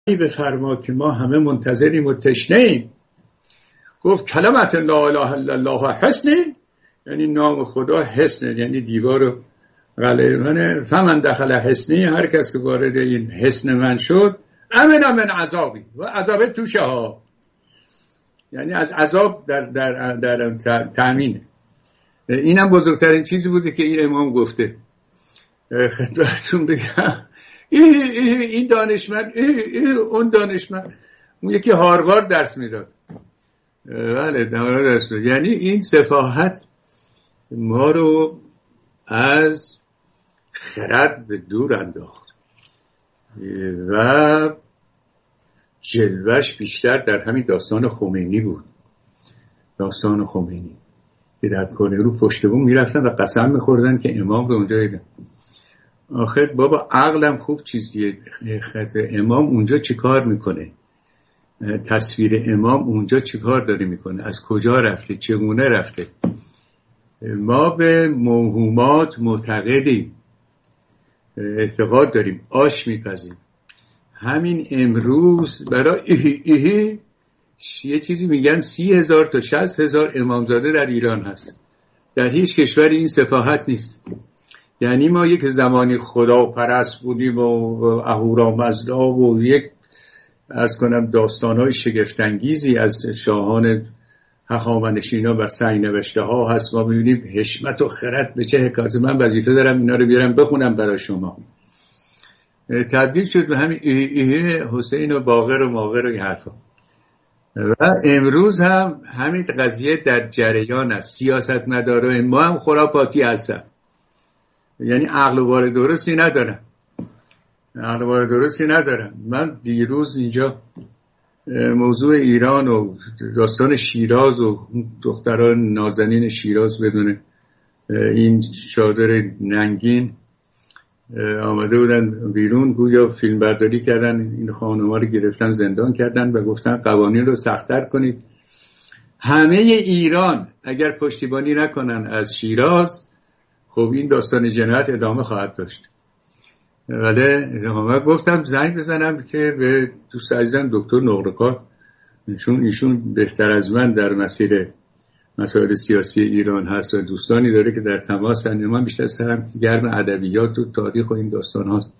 بفرما که ما همه منتظریم و تشنه‌ایم. گفت کلمت لا اله الا الله حسنی، یعنی نام خدا حسن، یعنی دیوار و قلعه منه. فمن دخل حسنی، هر کس که وارد این حسن من شد، امن من عذابی، و عذاب توشه ها، یعنی از عذاب در تأمینه. اینم بزرگترین چیزی بوده که این امام گفته. خدمتتون بگم این دانشمند، اون دانشمند، اون یکی هاروارد درس میداد. بله درس میداد. یعنی این سفاهت ما رو از خرد به دور انداخت و جلوش بیشتر در همین داستان خمینی بود. داستان خمینی که در کره رو پشت بوم میرفتن و قسم میخوردن که امام رو اونجا دیدن. آخه بابا عقلم خوب چیزیه. امام اونجا چی کار میکنه؟ تصویر امام اونجا چی کار داره میکنه؟ از کجا رفته؟ چگونه رفته؟ ما به موهومات معتقدیم، اعتقاد داریم، آش میپزیم. همین امروز برای یه چیزی میگن 30,000 تا 60,000 امامزاده در ایران هست. در هیچ کشوری این سفاهت نیست. یعنی ما یک زمانی خدا پرست بودیم و اهورامزدا و یک از کنم داستانهای شگفت‌انگیزی از شاهان هخامنشینا و سنگ نوشته ها هست. ما می‌بینیم حشمت و خرد به چه حکایت. من وظیفه دارم اینا رو بیارم بخونم برای شما. تبدیل شد به همین حسین و باقر و ماقر و این حرفا. و امروز هم همین قضیه در جریان است. سیاست مداران ما هم خرافاتی هستن، یعنی عقل و بار درستی ندارن. من دیروز اینجا موضوع ایران و داستان شیراز و دختران نازنین شیراز بدون این چادر ننگین آمده بودن بیرون، گویا فیلم برداری کردن، این خانوما رو گرفتن زندان کردن و گفتن قوانین رو سخت‌تر کنید. همه ایران اگر پشتیبانی نکنن از شیراز، خب این داستان جنایت ادامه خواهد داشت. ولی گفتم زنگ بزنم که به دوست عزیزم دکتر نقره‌کار، چون ایشون بهتر از من در مسائل سیاسی ایران هست و دوستانی داره که در تماس هستن. من بیشتر سرم گرم ادبیات و تاریخ و این داستان هاست.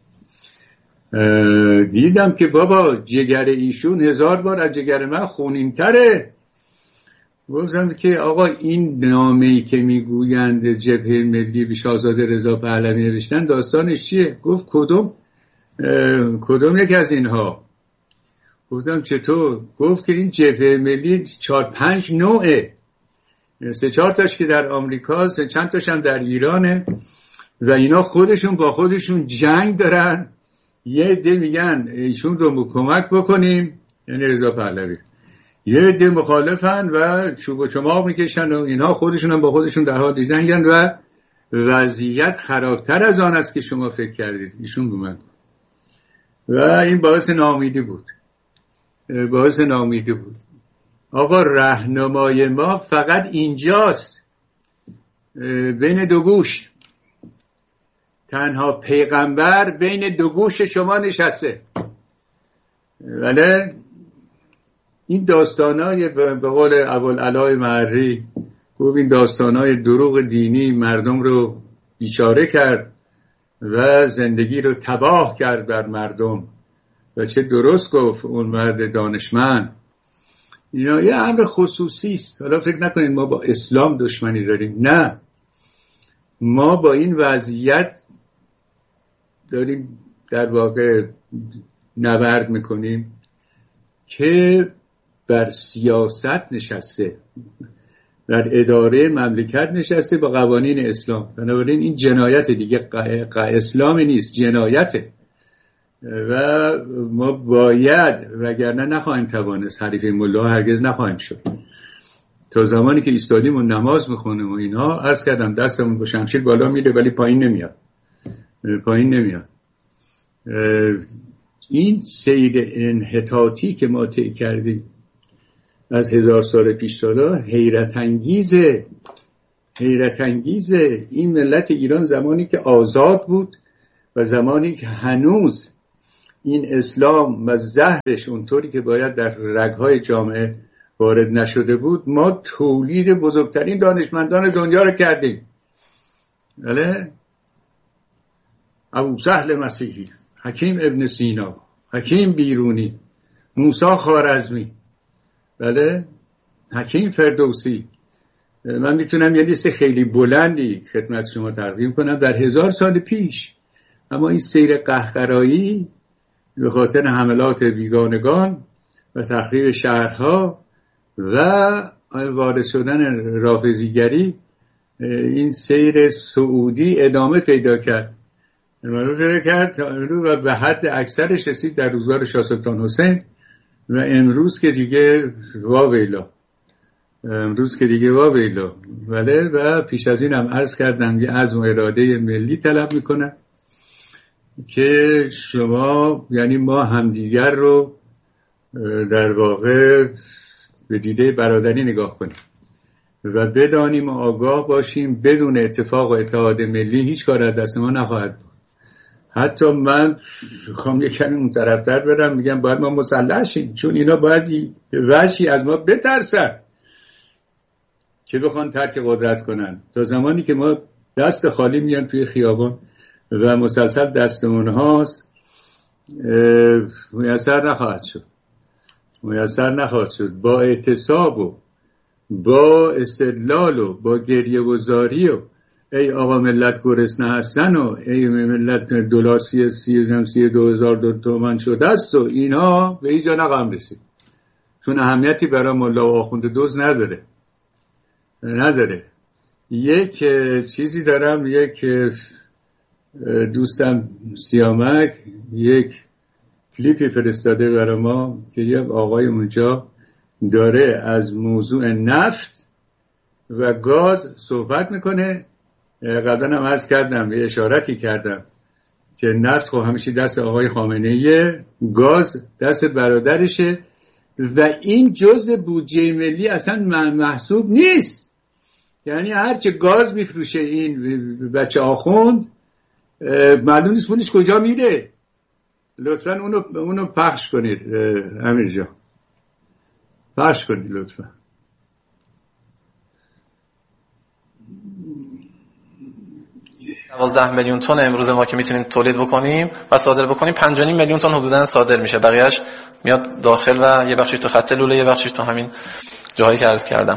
دیدم که بابا جگر ایشون 1000 بار از جگر من خونین‌تره. گفتم که آقا این نامه‌ای که میگویند جبهه ملی به شاهزاده رضا پهلوی نوشتن داستانش چیه؟ گفت کدوم یک از اینها؟ گفتم چطور؟ گفت که این جبهه ملی 4-5 نوعه، 3-4 تاش که در آمریکاست، چند تاش هم در ایرانه و اینا خودشون با خودشون جنگ دارن. یه عده میگن ایشون رو کمک بکنیم، یعنی رضا پهلوی، یه عده مخالفن و چوب و چماق میکشن و اینها خودشون هم با خودشون در حال جنگن و وضعیت خرابتر از آن است که شما فکر کردید. ایشون به من و این باعث ناامیدی بود. آقا راهنمای ما فقط اینجاست، بین دو گوش. تنها پیغمبر بین دو گوش شما نشسته. ولی این داستانای به قول ابوالعلا معری گفت این داستانای دروغ دینی مردم رو بیچاره کرد و زندگی رو تباه کرد بر مردم. و چه درست گفت اون مرد دانشمند. اینا یه امر خصوصی است. حالا فکر نکنید ما با اسلام دشمنی داریم، نه، ما با این وضعیت داریم در واقع نبرد میکنیم که بر سیاست نشسته، در اداره مملکت نشسته با قوانین اسلام. بنابراین این جنایت دیگه، اسلام نیست، جنایته و ما باید، وگرنه نخواهیم توانست، حریف ملا هرگز نخواهیم شد. تا زمانی که ایستادیم و نماز میخونیم و اینها، عرض کردم دستمون با شمشیر بالا میره ولی پایین نمیاد. این سیر انحطاطی که ما طی کردیم از 1000 سال پیش تا حیرت انگیزه. این ملت ایران زمانی که آزاد بود و زمانی که هنوز این اسلام و زهرش اونطوری که باید در رگهای جامعه وارد نشده بود، ما تولید بزرگترین دانشمندان دنیا رو کردیم. بله، ابو سهل مسیحی، حکیم ابن سینا، حکیم بیرونی، موسی خوارزمی، بله، حکیم فردوسی. من میتونم یه لیست خیلی بلندی خدمت شما تقدیم کنم در 1000 سال پیش. اما این سیر قهقرایی به خاطر حملات بیگانگان و تخریب شهرها و وارد شدن رافضیگری، این سیر سعودی ادامه پیدا کرد و به حد اکثرش رسید در روزگار شاه سلطان حسین و امروز که دیگه واویلا. بله، و پیش از این هم عرض کردم یه عزم و اراده ملی طلب میکنه که شما، یعنی ما همدیگر رو در واقع به دیده برادری نگاه کنیم و بدانیم و آگاه باشیم بدون اتفاق و اتحاد ملی هیچ کار از دست ما نخواهد بود. حتی من خواهم یک کمی اون طرفتر برم، میگم باید ما مسلح شیم، چون اینا باید وحشی از ما بترسن که بخوان ترک قدرت کنن. تا زمانی که ما دست خالی میان توی خیابان و مسلسل دستمون هاست، میسر نخواهد شد. با اعتصاب و با استدلال و با گریه گذاری و ای آقا ملت گرسنه هستن و ای ملت دلار 32,000 تومان شده است و اینا، به اینجا نخواهم رسید، چون اهمیتی برای ملا و آخوند دوز نداره. یک چیزی دارم، یک دوستم سیامک یک کلیپی فرستاده برای ما که یک آقای اونجا داره از موضوع نفت و گاز صحبت میکنه. قبلا هم عرض کردم، یه اشارتی کردم که نفت خب همیشه دست آقای خامنه‌ایه، گاز دست برادرشه و این جزء بودجه ملی اصلا محسوب نیست. یعنی هرچه گاز میفروشه این بچه آخوند، معلوم نیست پولش کجا میره. لطفا اونو پخش کنید امیر جان، پخش کنید لطفا. $12 میلیون تن امروز ما که میتونیم تولید بکنیم و صادر بکنیم، 5.5 میلیون تن حدوداً صادر میشه، بقیه‌اش میاد داخل و یه بخشش تو خط لوله، یه بخشش تو همین جاهایی که عرض کردم.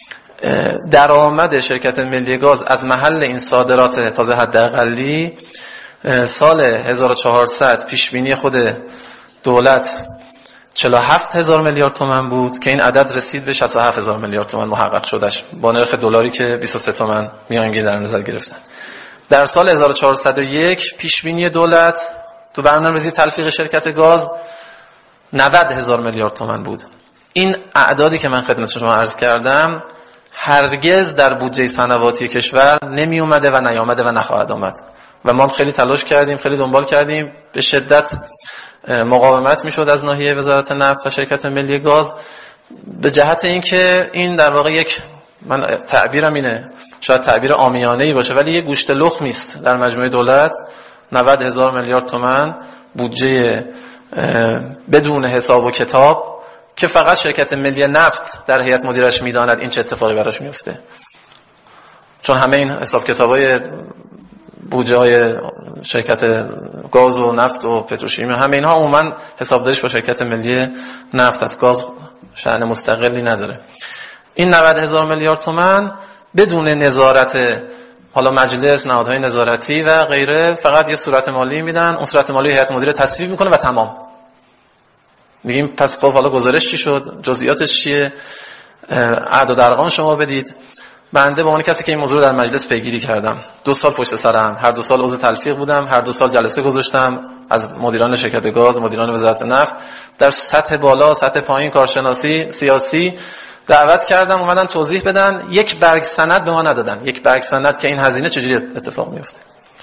درآمد شرکت ملی گاز از محل این صادرات تازه حداقلی سال 1400 پیش بینی خود دولت 47,000 میلیارد تومان بود که این عدد رسید به 67,000 میلیارد تومان محقق شدش با نرخ دلاری که 23 تومان میانگین در نظر گرفتن. در سال 1401 پیش بینی دولت تو برنامه‌ریزی تلفیق شرکت گاز 90,000 میلیارد تومان بود. این اعدادی که من خدمت شما عرض کردم هرگز در بودجه سنواتی کشور نمی اومده و نیامده و نخواهد آمد و ما خیلی تلاش کردیم، خیلی دنبال کردیم، به شدت مقاومت میشد از ناحیه وزارت نفت و شرکت ملی گاز به جهت اینکه این در واقع یک، من تعبیرم اینه، شاید تعبیر عامیانه‌ای باشه ولی یک گوشت لخمی است در مجموعه دولت. 90,000 میلیارد تومان بودجه بدون حساب و کتاب که فقط شرکت ملی نفت در هیئت مدیرش میداند این چه اتفاقی براش میفته، چون همه این حساب کتابای بودجه های شرکت گاز و نفت و پتروشیمی همه اینها عموما حسابداریش با شرکت ملی نفت از گاز شأن مستقلی نداره. این 90,000 میلیارد تومان بدون نظارت حالا مجلس، نهادهای نظارتی و غیره، فقط یه صورت مالی میدن، اون صورت مالی هیئت مدیره تصویب میکنه و تمام. میگیم پس خب حالا گزارش چی شد، جزئیاتش چیه، اعداد و ارقام شما بدید. بنده به عنوان کسی که این موضوع رو در مجلس پیگیری کردم 2 سال پشت سرم، هر 2 سال عضو تلفیق بودم، هر 2 سال جلسه گذاشتم از مدیران شرکت گاز، مدیران وزارت نفت، در سطح بالا، سطح پایین، کارشناسی، سیاسی دعوت کردم اومدن توضیح بدن. یک برگ سند به ما ندادن، یک برگ سند که این هزینه چجوری اتفاق میفته.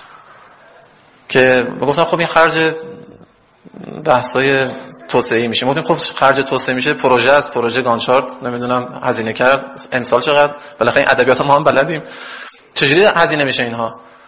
که گفتم خب این خرج بحثای توسعه‌ای میشه. گفتیم خب خرج توسعه میشه، پروژه از پروژه گانچارت نمیدونم هزینه کرد، امسال چقدر، بالاخره این ادبیات ما هم بلدیم، چجوری هزینه میشه اینها.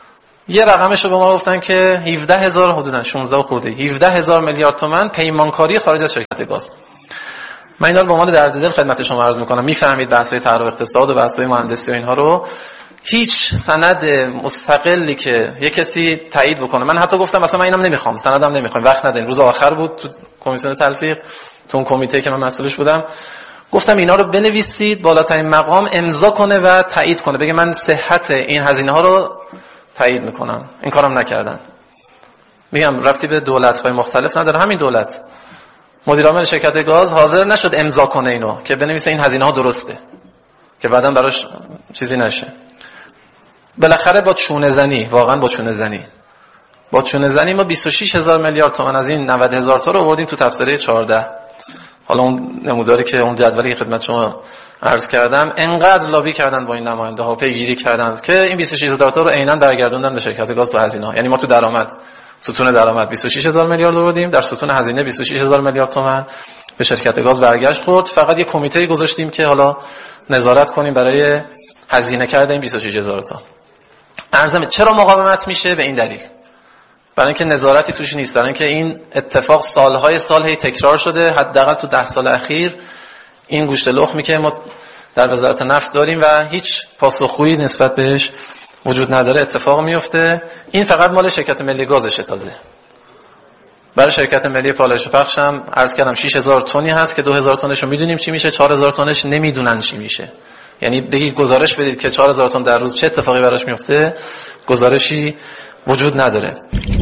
یه رقمش رو به ما گفتن که 17,000 حدوداً 16 خورده 17,000 میلیارد تومان پیمانکاری خارج از شرکت گاز. من اینا رو به عنوان درد دل خدمت شما عرض میکنم. میفهمید بحث‌های طرح اقتصاد و بحث‌های مهندسی و اینها رو. هیچ سند مستقلی که یه کسی تایید بکنه. من حتی گفتم مثلا من اینم نمیخوام، سندم نمیخوام، وقت ندارین. روز آخر بود تو کمیسیون تلفیق، تو اون کمیته که من مسئولش بودم، گفتم اینا رو بنویسید، بالاترین مقام امضا کنه و تایید کنه، بگه من صحت این هزینه ها رو تایید میکنم. این کارم نکردن. میگم ربطی به دولت‌های مختلف نداره. همین دولت مدیر عامل شرکت گاز حاضر نشد امضا کنه اینو که بنویسه این هزینه ها درسته که بعداً براش چیزی نشه. بالاخره با چونه زنی، واقعا با چونه زنی ما 26,000 میلیارد تومان از این 90,000 تا رو آوردیم تو تبصره 14. حالا اون نموداری که اون جدولی که خدمت شما عرض کردم، انقدر لابی کردن با این نماینده ها، پیگیری کردن که این 26,000 تا رو عیناً برگردوندن به شرکت گاز تو هزینه ها. یعنی ما تو درآمد، ستون درآمد 26,000 میلیارد آوردیم، در ستون هزینه 26,000 میلیارد تومان به شرکت گاز برگشت خورد. فقط یه کمیته گذاشتیم که حالا نظارت کنیم برای هزینه کردن این 26,000 تا. عرضم چرا مقاومت میشه؟ به این دلیل، برای اینکه نظارتی توش نیست، برای اینکه این اتفاق سالهای سال هی تکرار شده. حداقل تو 10 سال اخیر این گوشت لخمی که ما در وزارت نفت داریم و هیچ پاسخگویی نسبت بهش وجود نداره اتفاق میفته. این فقط مال شرکت ملی گازشه. تازه برای شرکت ملی پالایش و پخش هم عرض کردم 6,000 تنی هست که 2,000 تنش رو میدونیم چی میشه، 4,000 تنش نمیدونن چی میشه. یعنی بگید گزارش بدید که 4,000 تن در روز چه اتفاقی براش میفته، گزارشی وجود نداره.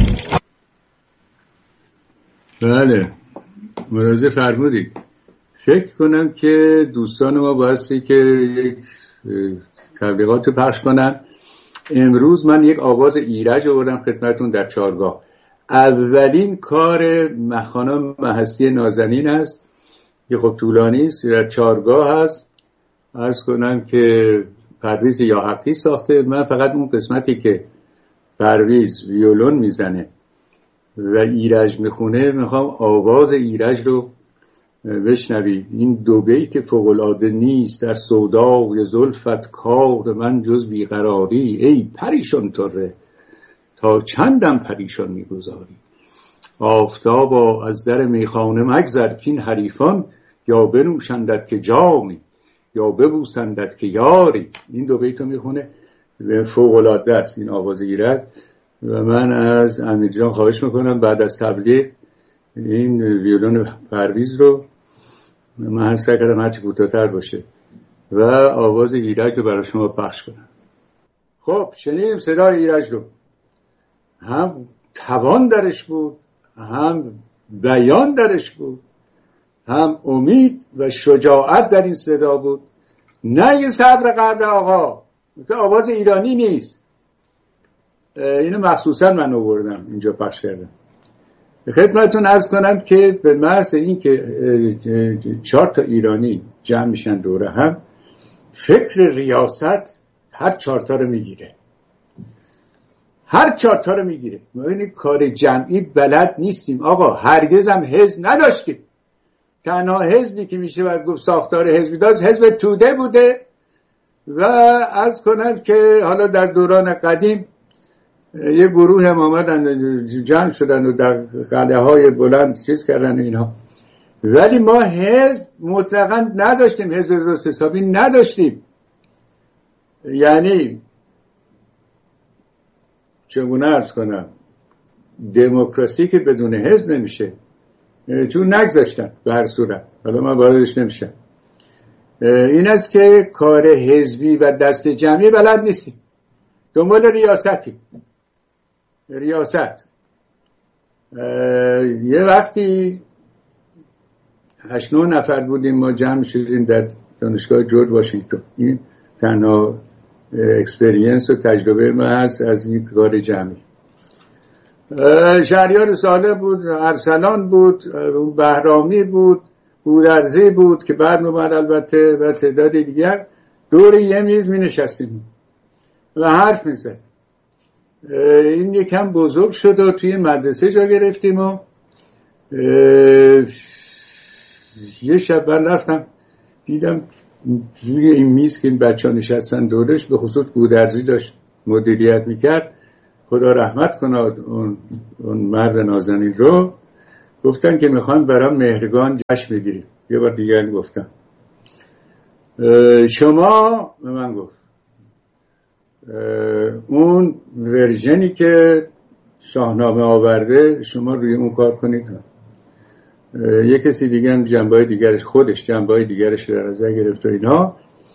بله، ملاحظه فرمودید. فکر کنم که دوستان ما بایستی که یک تبلیغات پخش کنن. امروز من یک آواز ایرج آوردم خدمتون در چارگاه. اولین کار خانم مهستی نازنین است که خب طولانی است، در چارگاه هست. عرض کنم که پرویز یاحقی ساخته. من فقط اون قسمتی که پرویز ویولون میزنه و ایرج میخونه میخوام آواز ایرج رو بشنوید. این دو بیت فوق‌العاده نیست در سودای زلفت کار من جز بیقراری، ای پریشان طره تا چندم پریشان میگذاری. آفتابا از در میخانه مگذر کین حریفان یا بنوشندت که جامی یا ببوسندت که یاری. این دو بیتو میخونه، فوق‌العاده است این آواز ایرج. و من از امیر جان خواهش میکنم بعد از تبلیغ این ویولون پرویز رو من سعی کردم هرچی کوتاه‌تر باشه و آواز ایرج رو برای شما پخش کنم. خب شنیدیم صدای ایرج رو، هم توان درش بود، هم بیان درش بود، هم امید و شجاعت در این صدا بود. نه یه صبر قبل آقا، که آواز ایرانی نیست. اینو مخصوصا من آوردم اینجا پخش کردم. خدمتتون عرض کنم که به محض این که 4 تا ایرانی جمع میشن دوره هم، فکر ریاست هر 4 تا رو میگیره. هر 4 تا رو میگیره. ما این کار جمعی بلد نیستیم آقا. هرگز هم حزب نداشتیم. تنها حزبی که میشه از گفت ساختار حزبی داشت حزب توده بوده. و عرض کنم که حالا در دوران قدیم یه گروه هم آمدن جمع شدن و در قلعه های بلند چیز کردن اینها. ولی ما حزب مطلقا نداشتیم، حزب درست حسابی نداشتیم. یعنی چگونه عرض کنم، دموکراسی که بدون حزب نمیشه، چون نگذاشتن به هر صورت. حالا من واردش نمیشم. این است که کار حزبی و دست جمعی بلد نیستیم، دنبال ریاستی. ریاست یه وقتی 8-9 نفر بودیم ما جمع شدیم در دانشگاه جورج واشنگتن. این تنها اکسپریانس و تجربه ما هست از این کار جمعی. شهریار ساله بود، ارسلان بود، بهرامی بود، بودرزی بود که بعد اومد البته و تعداد دیگر. دور یه میز می نشستیم و حرف می زد. این یکم بزرگ شد و توی مدرسه جا گرفتیم و یه شب من رفتم دیدم روی این میز که این بچه ها نشستن دورش، به خصوص گودرزی داشت مدیریت میکرد، خدا رحمت کنه اون مرد نازنین رو، گفتن که میخوان برام مهرگان جشن بگیریم. یه بار دیگر گفتم شما، به من گفت اون ورژنی که شاهنامه آورده شما روی اون کار کنید. یه کسی دیگه هم جنبه‌های دیگرش، خودش جنبه‌های دیگرش در نظر گرفت و اینا.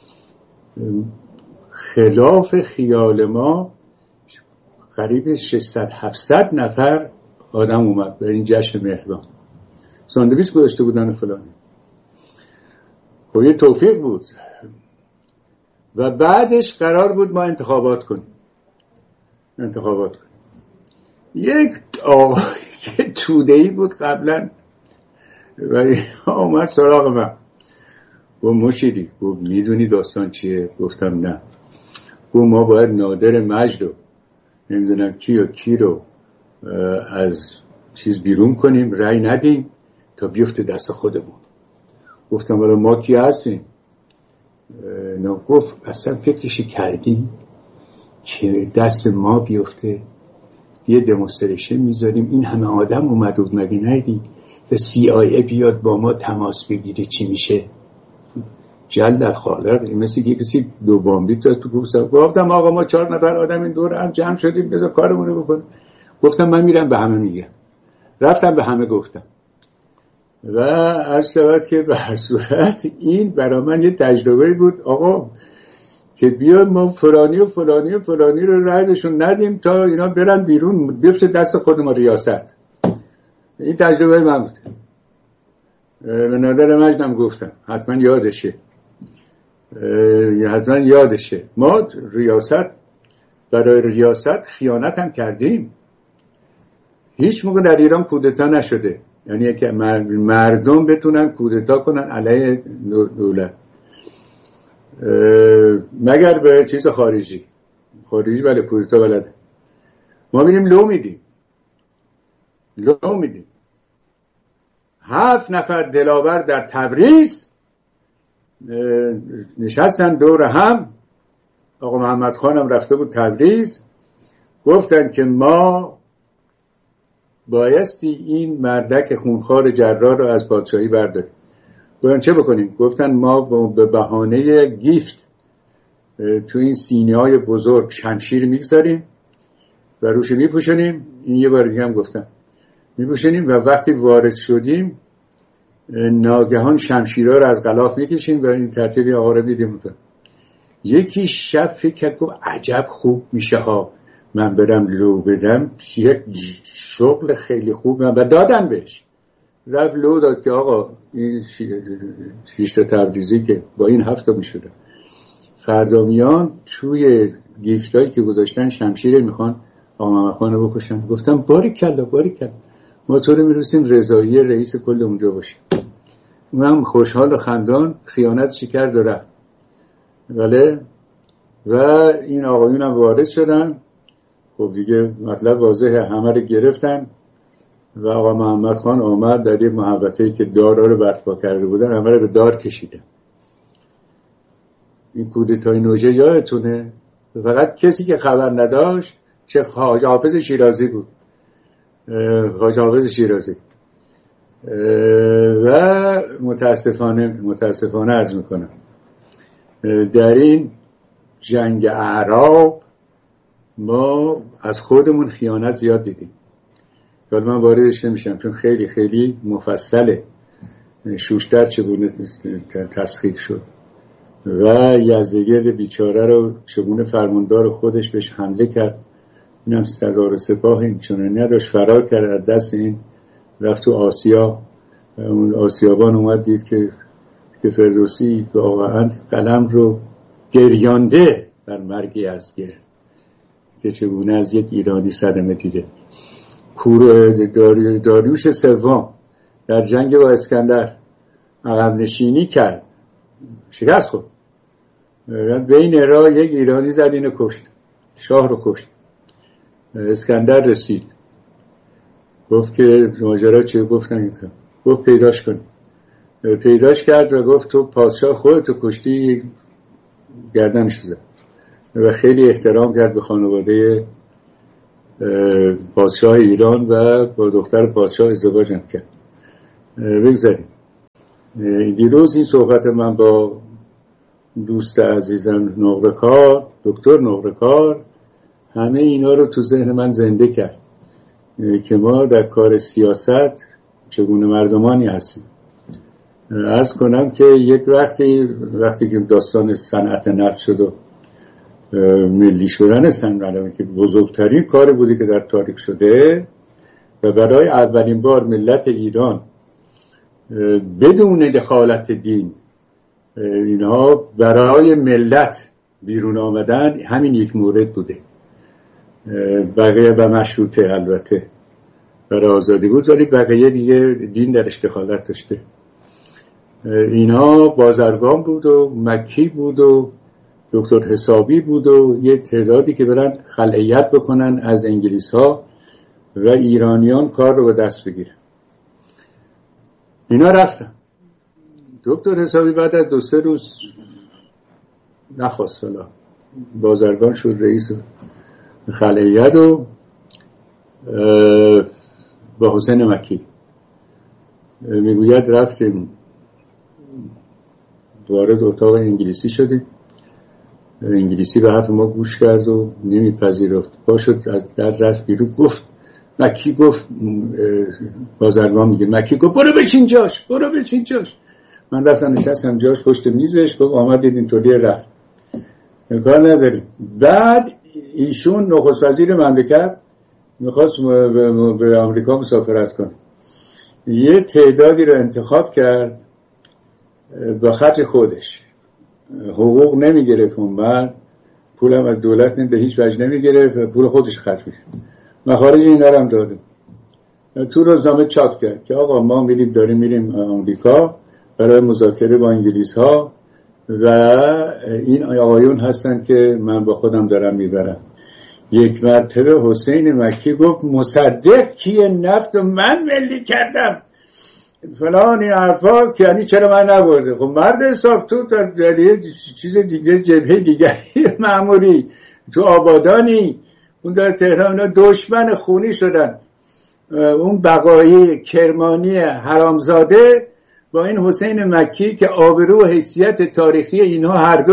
خلاف خیال ما قریب 600-700 نفر آدم اومد به این جشن مهرگان. ساندویچ گذاشته بودن فلانی. خب یه توفیق بود. و بعدش قرار بود ما انتخابات کنیم. یک توده‌ای بود قبلا و اومد سراغ من، گفت مشیری، گفت میدونی داستان چیه؟ گفتم نه. گفت ما باید نادر مجد رو نمیدونم کی رو از چیز بیرون کنیم، رأی ندیم تا بیفته دست خودمون. گفتم ولی ما کی هستیم؟ نه. گفت اصلا فکرشی کردیم که دست ما بیفته؟ یه دمونستریشن میذاریم، این همه آدم اومد بود، مگه ندیدی که CIA بیاد با ما تماس بگیره چی میشه؟ جلد الخالق. مثل یه کسی دو بامبی تو گفتم آقا ما 4 نفر آدم این دور هم جمع شدیم، بذار کارمونو بکنیم. گفتم من میرم به همه میگم. رفتم به همه گفتم و از شود که به صورت این برای من یه تجربه بود آقا که بیاد ما فلانی و فلانی و فلانی رو رایشون ندیم تا اینا برن بیرون، بیفته دست خود ما ریاست. این تجربه من بود. به نادر مجدم گفتم حتما یادشه ما ریاست، برای ریاست خیانت هم کردیم. هیچ موقع در ایران کودتا نشده، یعنی که مردم بتونن کودتا کنن علیه دولت، مگر به چیز خارجی بله کودتا بلده. ما میریم لو میدیم 7 نفر دلاور در تبریز نشستن دور هم. آقا محمد خانم رفته بود تبریز، گفتن که ما بایستی این مردک خونخوار جرار رو از پادشاهی برداریم. گفتن چه بکنیم؟ گفتن ما به بهانه گیفت تو این سینه‌های بزرگ شمشیر میگذاریم و روش میپوشنیم. این یه بار دیگه هم گفتم میپوشنیم و وقتی وارد شدیم ناگهان شمشیرها رو از غلاف میکشیم و این ترتیبی آقا رو میدیم. یکی شب فکر کرد گفت عجب خوب میشه ها من برم لو بدم، یک شغل خیلی خوب و دادن بهش. رفت لو داد که آقا این 6 تا تبریزی که با این 7 تا میشده، فردا میان توی گیفتایی که گذاشتن شمشیر میخوان آقا محمد خان رو بکشن. گفتم باریکلا ما تو رو میرسیم رضایی رئیس کل اونجا باشیم. من خوشحال و خندان خیانت شکر دارم. بله. و این آقایون هم وارد شدن. خب دیگه مطلب واضحه، همه رو گرفتن و آقا محمد خان آمد در یک محوطه‌ای که دارا رو برپا کرده بودن همه رو به دار کشیدن. این کودتای نوژه یادتونه؟ فقط کسی که خبر نداشت چه خواجه حافظ شیرازی بود. و متاسفانه عرض میکنم در این جنگ اعراب ما از خودمون خیانت زیاد دیدیم. حالا من واردش نمیشم چون خیلی خیلی مفصله شوشتر چگونه تسخیر شد و یزدگرد بیچاره رو چگونه فرماندار خودش بهش حمله کرد. اینم سردار سپاه این چونه نداشت، فرار کرد از دست این، رفت تو آسیا. اون آسیابان اومد دید که فردوسی واقعا قلم رو گریانده بر مرگ یزدگرد که چگونه از یک ایرانی صدمه دیده. داریوش سوم در جنگ با اسکندر عقب نشینی کرد، شکست خورد، بین راه یک ایرانی زد اینو کشت، شاه رو کشت. اسکندر رسید گفت که ماجرا چیه؟ گفتن گفت پیداش کن. پیداش کرد و گفت تو پادشاه خودتو کشتی، گردنش زد و خیلی احترام کرد به خانواده پادشاه ایران و با دختر پادشاه ازدواج کرد. بگذاریم. دیروز این صحبت من با دوست عزیزم نقره‌کار، دکتر نقره‌کار، همه اینا رو تو ذهن من زنده کرد که ما در کار سیاست چگونه مردمانی هستیم. عرض کنم که یک وقتی که داستان صنعت نفت شد و ملی شدن صنعت که بزرگترین کاری بودی که در تاریخ شده و برای اولین بار ملت ایران بدون دخالت دین اینها برای ملت بیرون آمدن، همین یک مورد بوده. بقیه و مشروطه البته برای آزادی بود، ولی بقیه دیگه دین درش دخالت داشته. اینها بازرگان بود و مکی بود و دکتر حسابی بود و یه تعدادی که برن خلعیت بکنن از انگلیس ها و ایرانیان کار رو به دست بگیرن. اینا رفتن. دکتر حسابی بعد از 2-3 روز نخواست، حالا بازرگان شد رئیس خلعیت و با حسین مکی میگوید رفتیم وارد اتاق انگلیسی شدیم، انگلیسی به حرف ما گوش کرد و نمیپذیرفت. پاشد از در رفت بیرون. گفت مکی، گفت بازرگان میگه، مکی گفت برو بچین جاش، برو بچین جاش. من رفتم نشستم جاش پشت میزش. گفت آمدید اینطوری رفت، کار نداریم. بعد ایشون نخست وزیر مملکت میخواست به آمریکا مسافرت کنه، یه تعدادی رو انتخاب کرد با خرج خودش، حقوق نمیگرفت اون مرد، پولم از دولت به هیچ وجه نمیگرفت، پول خودش خرج میشه. مخارج این هم دادم. تو روزنامه چاپ کرد که آقا ما داریم آمریکا برای مذاکره با انگلیس ها و این آقایون هستن که من با خودم دارم میبرم. یک مرتبه حسین مکی گفت مصدق کیه؟ نفت و من ملی کردم فلان این حرفا، که یعنی چرا من نبرده؟ خب مرد حساب تو در یه چیز دیگه، جبهه دیگری معمولی تو آبادانی، اون در تهران اینا دشمن خونی شدن. اون بقایی کرمانی حرامزاده با این حسین مکی که آبرو و حیثیت تاریخی اینها هر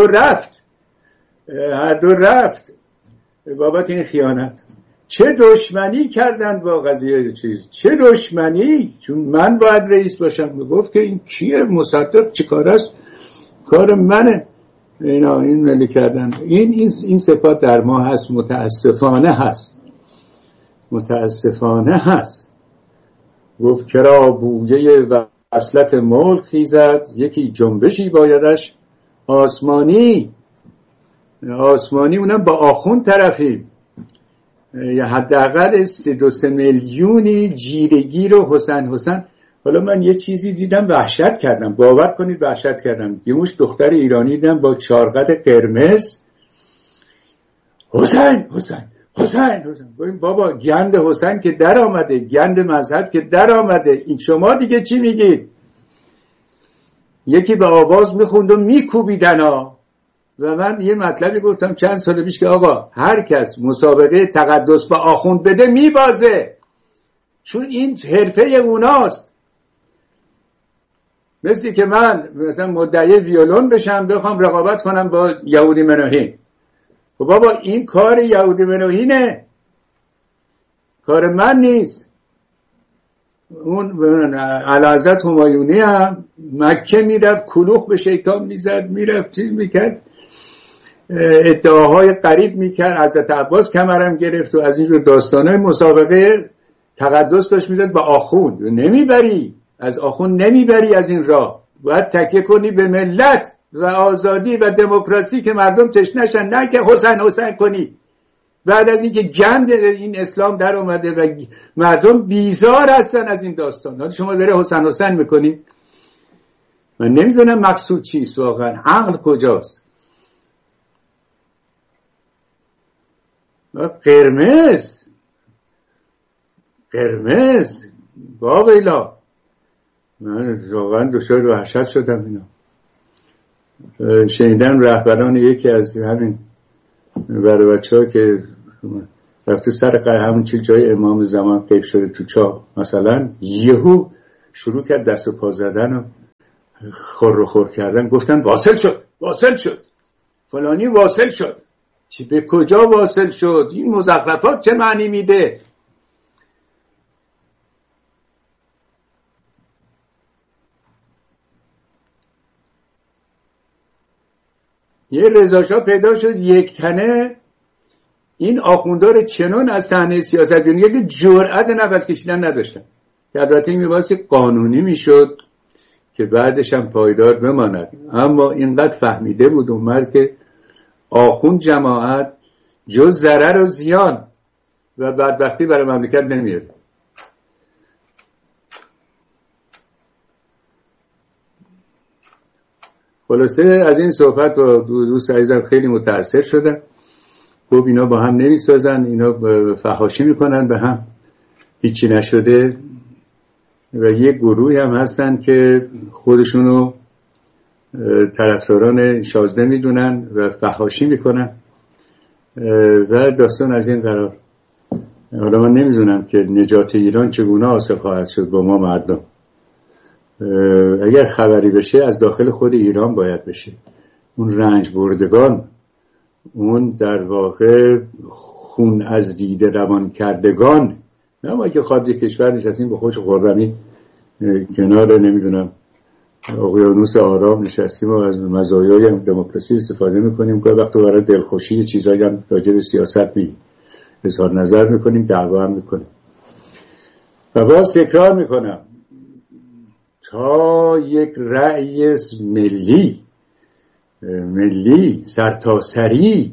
دو رفت بابت این خیانت. چه دشمنی کردند با قضیه چیز، چه دشمنی، چون من باید رئیس باشم. میگفت که این کیه؟ مصدق چی کار است؟ کار منه. این ملی کردن. این صفات در ما هست، متاسفانه هست. گفت کرا بویه وصلت ملک خیزد، یکی جنبشی بایدش آسمانی اونم با آخوند طرفیم. یا حداقل 3 میلیونی جیرگیر و حسین. حالا من یه چیزی دیدم وحشت کردم، باور کنید وحشت کردم. یه مش دختر ایرانی دیدم با چارقد قرمز، حسین. بابا گند حسین که در آمده، گند مذهب که در آمده، این شما دیگه چی میگید؟ یکی به آواز میخوند و میکوبیدن ها. و من یه مطلبی گفتم چند سال پیش که آقا هر کس مسابقه تقدس با آخوند بده میبازه، چون این حرفه اوناست. مثل که من مثلا مدعی ویولون بشم بخوام رقابت کنم با یهودی منوهین. خب بابا این کار یهودی منوهینه، کار من نیست. اون اعلیحضرت همایونی هم مکه میرفت کلوخ به شیطان میزد، میرفت چیز میکرد، ادعاهای غریب میکرد. حضرت عباس کمرم گرفت و از اینجور داستانای مسابقه تقدس داشت میداد با آخوند. نمیبری از آخوند، نمیبری از این راه. باید تکیه کنی به ملت و آزادی و دموکراسی که مردم تشنشن، نه که حسین کنی. بعد از اینکه گند این اسلام در اومده و مردم بیزار هستن از این داستان، شما داره حسین میکنی. من نمیدونم مقصود چیست واقعا، عقل کجاست؟ قرمز باقیلا. من واقعا دچار وحشت شدم. اینا شنیدم رهبران یکی از همین برای بچه ها که رفته سر همون چیز جای امام زمان قیب شده تو چاه مثلا، یهو شروع کرد دست و پا زدن و خور و خور کردن. گفتن واصل شد فلانی واصل شد. چی به کجا واصل شد؟ این مزخرفات چه معنی میده؟ یه رضاشاه پیدا شد یک تنه، این آخوندار چنون از صحنه سیاست بیرون، یک جرأت نفس کشیدن نداشتن که البته این میبایستی قانونی میشد که بعدش هم پایدار بماند. اما اینقدر فهمیده بود اون مرد که آخوند جماعت جز ضرر و زیان و بدبختی برای مملکت نمیاد. خلاصه از این صحبت با دوست عزیزم خیلی متاثر شدم. خب اینا با هم نمیسازن، اینا فحاشی میکنن به هم، هیچی نشده. و یه گروهی هم هستن که خودشونو طرفداران شازده میدونن و فحاشی میکنن و داستان از این قرار. حالا من نمیدونم که نجات ایران چگونه حاصل خواهد شد با ما مردم. اگر خبری بشه از داخل خود ایران باید بشه. اون رنج بردگان، اون در واقع خون از دیده روان کردگان، نه ما که خارج کشور نشستیم به خوش خرمی کنار نمیدونم اقیانوس آرام نشستیم و از مزایای دموکراسی استفاده میکنیم که وقتی برای دلخوشی چیزایی هم راجع به سیاست اظهار نظر میکنیم، دعوا هم میکنیم. و باز تکرار میکنم، تا یک رأی ملی سرتاسری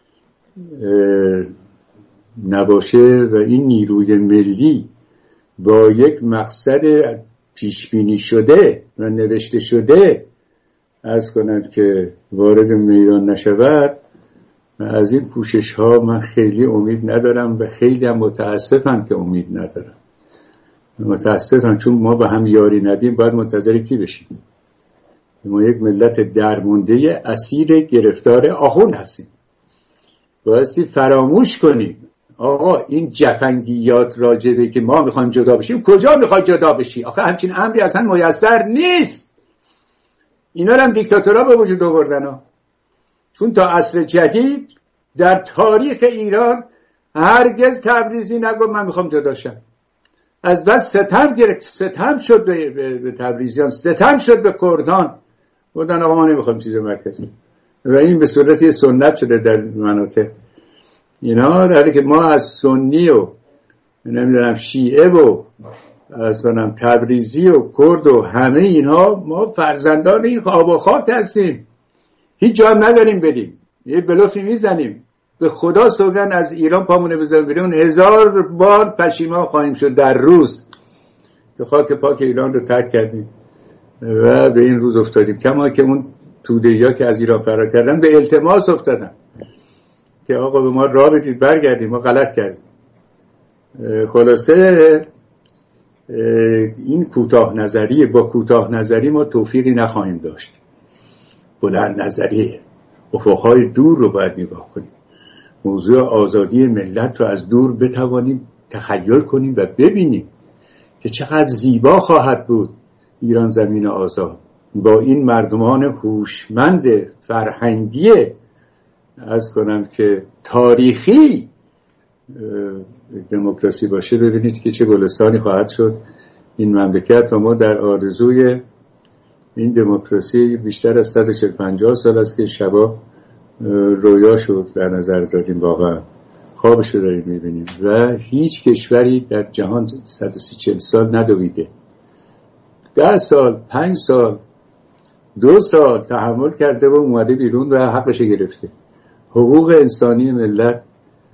نباشه و این نیروی ملی با یک مقصد پیشبینی شده و نوشته شده عرض کنند که وارد میدان نشود، از این کوشش ها من خیلی امید ندارم و خیلی هم متاسفم که امید ندارم. متاسفم چون ما به هم یاری ندیم باید منتظر کی بشیم؟ ما یک ملت درمونده اسیر گرفتار آخوند هستیم. بایستی فراموش کنیم آقا این جفنگیات راجبه که ما میخوایم جدا بشیم، کجا میخوای جدا بشی؟ آخه همچین امری اصلا میسر نیست. اینا هم دیکتاتورها به وجود آوردن ها. چون تا عصر جدید در تاریخ ایران هرگز تبریزی نگفت من میخوام جدا شم. از بس ستم گرفت، ستم شد به تبریزیان، ستم شد به کردان. بودن آقا ما نمیخوایم چیز مرکزی و این به صورت یه سنت شده در مناطق اینا، در حالی که ما از سنی و نمیدونم شیعه و از کنم تبریزی و کرد و همه اینها ما فرزندان این خواب و خاک هستیم، هیچ جا هم نداریم بریم. یه بلوفی میزنیم به خدا سوگن از ایران پامونه بزنیم بیرون 1000 بار پشیمان خواهیم شد در روز که خاک پاک ایران رو ترک کردیم و به این روز افتادیم. کما که اون توده‌ها که از ایران فرار کردن به التماس افتادن که آقا به ما راه بدید برگردیم، ما غلط کردیم. خلاصه این کوتاه نظری، با کوتاه نظری ما توفیقی نخواهیم داشت. بلند نظری، افقهای دور رو باید نگاه کنیم. موضوع آزادی ملت رو از دور بتوانیم تخیل کنیم و ببینیم که چقدر زیبا خواهد بود ایران زمین آزاد با این مردمان هوشمند فرهنگی از کنم که تاریخی دموکراسی باشه. ببینید که چه گلستانی خواهد شد این مملکت و ما در آرزوی این دموکراسی بیشتر از 150 سال است که شبا رویاشو در نظر داریم، واقعا خوابشو داریم میبینیم و هیچ کشوری در جهان 130-140 سال ندویده. 10 سال 5 سال 2 سال تحمل کرده و اومده بیرون و حقش گرفته. حقوق انسانی ملت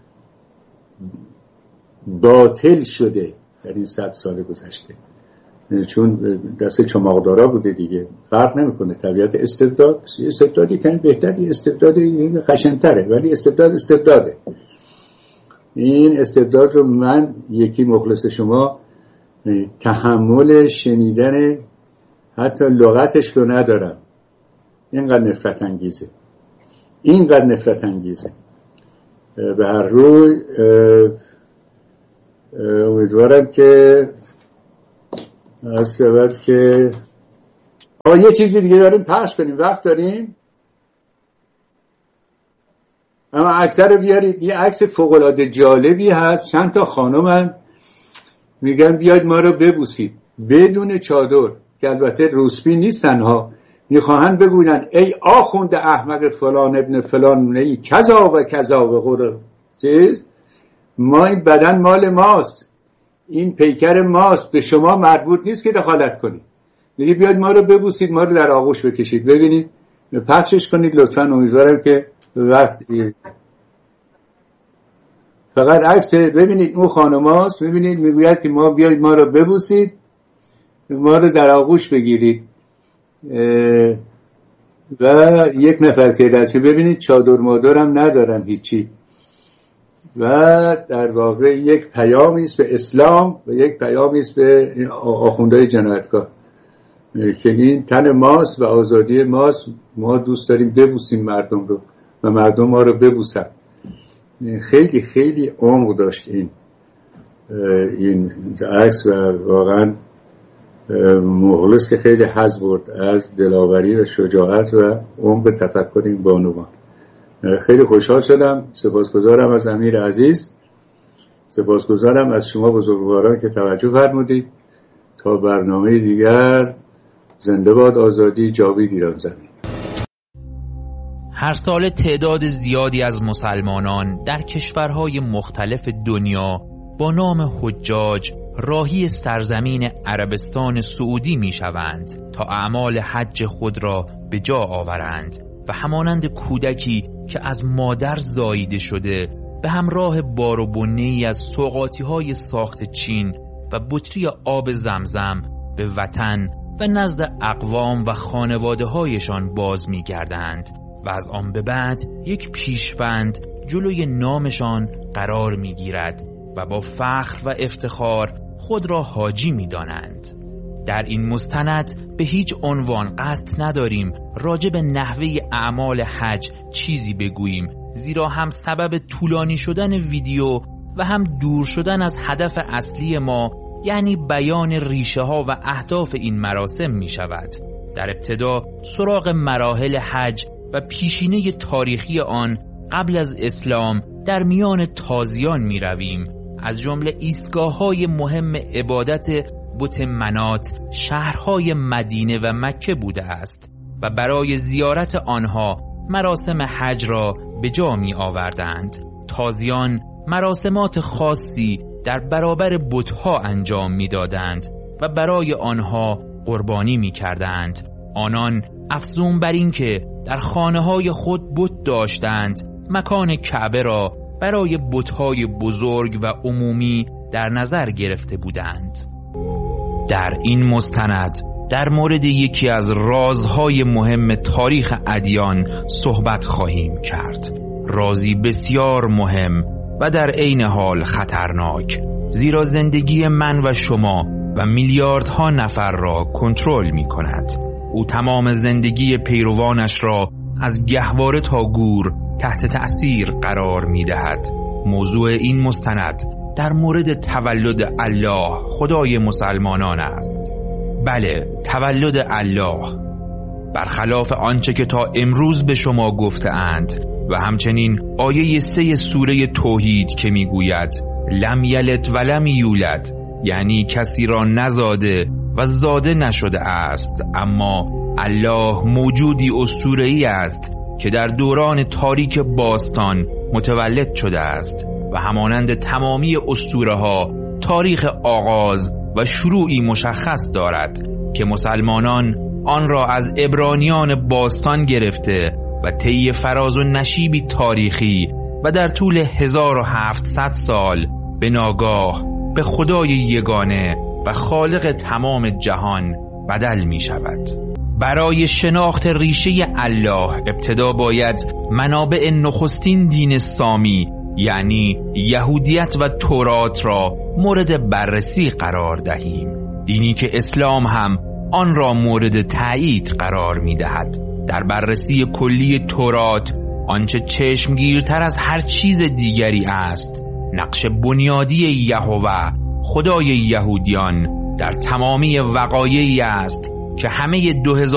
باطل شده در این 100 سال گذشته، چون دست چماقدارا بوده دیگه. فرق نمیکنه. طبیعت استبدادی کمی بهتری، استبدادی خشن‌تره، ولی استبداده. این استبداد رو من یکی مخلص شما تحمل شنیدن حتی لغتش رو ندارم. اینقدر نفرت انگیزه. به هر روی امیدوارم که از شود که یه چیزی دیگه داریم پخش کنیم. وقت داریم؟ اما اکثر بیارید. یه عکس فوق‌العاده جالبی هست، چند تا خانم میگن بیاید ما رو ببوسید بدون چادر، که البته روسپی نیستن ها، میخواهن بگوین ای آخوند احمق فلان ابن فلان ای کذا و کذا و غیره چیز، ما این بدن مال ماست، این پیکر ماست، به شما مربوط نیست که دخالت کنید. میگه بیاید ما رو ببوسید، ما رو در آغوش بکشید. ببینید پخشش کنید لطفا. امیدوارم که وقتی فقط عکس ببینید اون خانماست، ببینید میگوید که ما بیاید ما رو ببوسید، ما رو در آغوش بگیرید. و یک نفر که رچه ببینید چادر مادر هم ندارن هیچی. و در واقع یک پیامی است به اسلام و یک پیامی است به آخوندهای جنایتکار که این تن ماست و آزادی ماست. ما دوست داریم ببوسیم مردم رو و مردم ما رو ببوسن. خیلی خیلی عمق داشت این عکس و واقعا مخلص که خیلی حظ برد از دلاوری و شجاعت و عمق تفکر این بانوان. خیلی خوشحال شدم. سپاسگزارم از امیر عزیز، سپاسگزارم از شما بزرگواران که توجه فرمودید. تا برنامه دیگر، زنده باد آزادی، جاوید ایران زمین. هر سال تعداد زیادی از مسلمانان در کشورهای مختلف دنیا با نام حجاج راهی سرزمین عربستان سعودی می شوند تا اعمال حج خود را به جا آورند و همانند کودکی که از مادر زاییده شده به همراه بار و بنه‌ای از سوغاتی‌های ساخت چین و بطری آب زمزم به وطن و نزد اقوام و خانواده‌هایشان باز می‌گردند و از آن به بعد یک پیشوند جلوی نامشان قرار می‌گیرد و با فخر و افتخار خود را حاجی می‌دانند. در این مستند به هیچ عنوان قصد نداریم راجع به نحوه اعمال حج چیزی بگوییم، زیرا هم سبب طولانی شدن ویدیو و هم دور شدن از هدف اصلی ما، یعنی بیان ریشه ها و اهداف این مراسم می شود. در ابتدا سراغ مراحل حج و پیشینه تاریخی آن قبل از اسلام در میان تازیان می رویم. از جمله ایستگاه‌های مهم عبادت بت منات شهرهای مدینه و مکه بوده است و برای زیارت آنها مراسم حج را به جا می آوردند. تازیان مراسمات خاصی در برابر بت‌ها انجام می دادند و برای آنها قربانی می کردند. آنان افزون بر این که در خانه‌های خود بت داشتند، مکان کعبه را برای بت‌های بزرگ و عمومی در نظر گرفته بودند. در این مستند در مورد یکی از رازهای مهم تاریخ ادیان صحبت خواهیم کرد. رازی بسیار مهم و در عین حال خطرناک، زیرا زندگی من و شما و میلیاردها نفر را کنترل می کند. او تمام زندگی پیروانش را از گهواره تا گور تحت تأثیر قرار می دهد. موضوع این مستند در مورد تولد الله، خدای مسلمانان است. بله، تولد الله. برخلاف آنچه که تا امروز به شما گفته اند و همچنین آیه 3 سوره توحید که میگوید لم یلد و لم یولد، یعنی کسی را نزاده و زاده نشده است، اما الله موجودی اسطوره‌ای است که در دوران تاریک باستان متولد شده است و همانند تمامی اسطوره‌ها تاریخ آغاز و شروعی مشخص دارد که مسلمانان آن را از عبرانیان باستان گرفته و طی فراز و نشیبی تاریخی و در طول 1700 سال به ناگاه به خدای یگانه و خالق تمام جهان بدل می شود. برای شناخت ریشه الله ابتدا باید منابع نخستین دین سامی یعنی یهودیت و تورات را مورد بررسی قرار دهیم. دینی که اسلام هم آن را مورد تایید قرار می دهد. در بررسی کلی تورات آنچه چشمگیرتر از هر چیز دیگری است نقش بنیادی یهوه خدای یهودیان در تمامی وقایعی است که همه 2000